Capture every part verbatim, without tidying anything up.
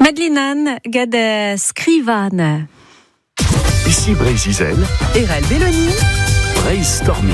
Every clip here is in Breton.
Madeleine gad uh, skrivan. Ici Brésil, Erel Belloni, Brainstorming.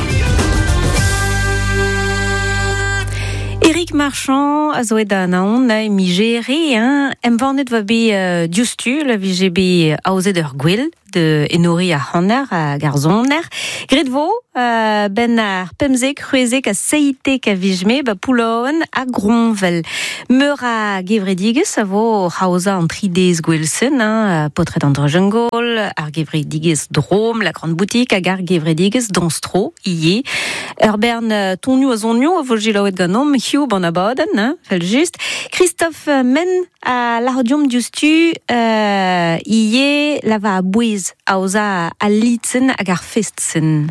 Éric Marchand a zo da naon na mi gere, hein, em vannet va be uh, diustu, la vi je be aozet ur gwell, de enori a hanner a garzoner. Gret vo, uh, ben ar pemzek, c'hwezek a seitek a vijme, ba poulon a gronvel. Meur a gevredigez a vo haoza an tridez gwellsen, hein, potret an drejengol, ar gevredigez drom, la grande boutique, hag ar gevredigez donstro, ie. Ur bern uh, tonio a zonio, a vo jilaouet ganom, hiu ban abaden, hein, fel just. Christophe Men a l'ardium diustu, uh, ie lava a bouez aoza a litzen hag ar festsen.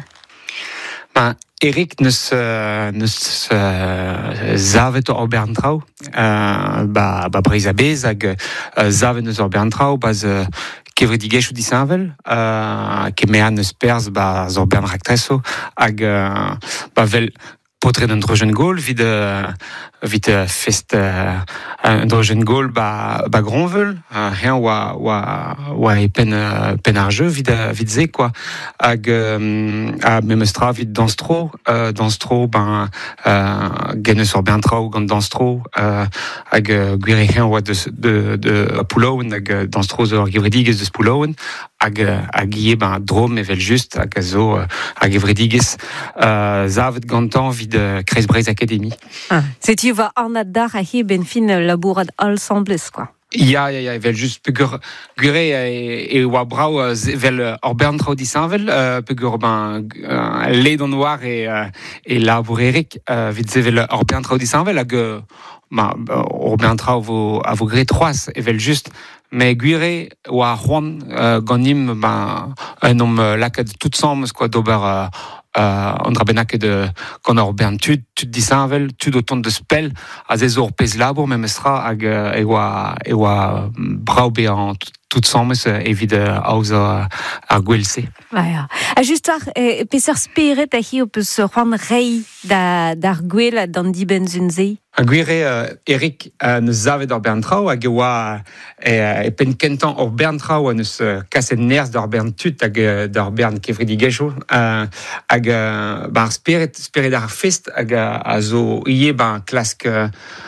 Ben, Eric neus, uh, neus uh, zavet ur berntrau, uh, ba, ba breiz a bez, hag uh, zavet neus ur berntrau, baz uh, kevredigezhou disanvel, uh, ke mean neus perz ba zor bern raktreso, hag uh, ba vel potret un drojen gol, vid, uh, vid uh, fest uh, un drojen gol ba, ba gronvel, uh, rien oa, oa, oa e pen, uh, pen ar jeu, vid, uh, vid ze, quoi. Hag um, a memestra vid danstro, uh, danstro, ben, uh, gen eus ur bentrao gant danstro, uh, hag uh, gwire rien oa de, de, de poulouen, hag uh, danstro zo ur gevredigez deus poulouen, hag, uh, hag ie ben drom evel just, hag a zo uh, hag gevredigez uh, zavet gantan vid de Kreiz Breizh Academy. Ah, c'est-tu va en adar a hi ben fin labourad all sembles, quoi. Ja, ja, ja, vel just pegur gure e, e oa brau uh, vel ur berntrao disanvel, uh, pegur ben uh, led an oar e, uh, e labour Eric, uh, vid ze vel ur berntrao disanvel, hag uh, ma, ur berntrao vo, a vo gre troaz, e vel just, me gwire oa c'hoant uh, gannim ben, un om uh, laket tout sams, quoi, d'ober uh, Uh, on dra bennak de gant ur bern tud, tud disanvel, tud o tont de spell, a ze zo ur pez labour memestra hag uh, e oa, e oa brau be an tout sammes evit uh, aouz uh, ar gwelse. Ja. A just ar, e, peseur speret a hi o peus c'hoant rei da, d'ar gwell dan diben zun ze? A gwire uh, Eric uh, neus zavet ur berntrao hag e oa e, e pen kentan ur berntrao a neus uh, kaset nerz d'ur bern tud hag uh, d'ur bern kevredigezhou, uh, hag uh, ba ar speret, speret ar fest hag uh, a zo ie ba klask uh,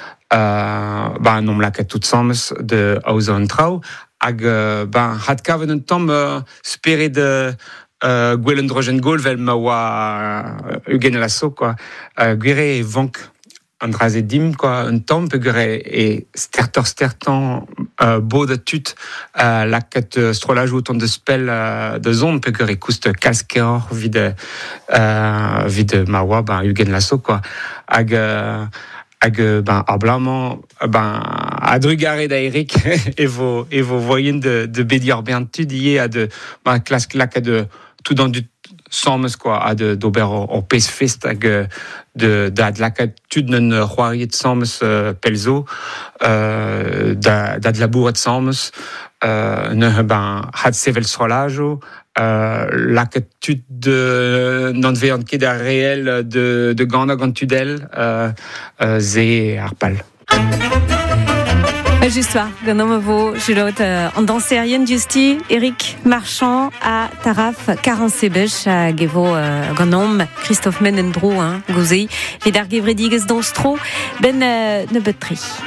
uh, ba an om laket tout sammes de aouz an trao, hag uh, ba had kavet un tamm uh, speret de uh, gwell un drojen gol vel ma oa uh, ugen lasso, quoi. Uh, gwire e vank an drazet dim, quoi, un tamm pegur e, e stertor stertan uh, bo da tut uh, laket uh, strolajou ton de spell uh, de zon pegur e koust kalskeor vid uh, vid ma oa ben ugen lasso, quoi. Hag uh, hag ben ar blamañ ben a drugare da Eric e vo e vo voyen de de bedi ur bern tud ie a de ben klask lak a de tout dans du sammes, quoi, a de d'ober ur pez fest hag de da de laket tud n'un c'hoariet sammes uh, pelzo uh, da da de labouret sammes uh, ne ben had sevel strolajo uh, laket tud de n'an vean ket ar réel de de gant gant tudel uh, uh, ze ar pal. Just oa, gant am vo jelot uh, an danserien justi, Éric Marchand a taraf karan sebech hag e vo uh, gant am Christophe Men en dro, hein, gozei, vid ar gevredigez donstro, ben uh, ne bet tri.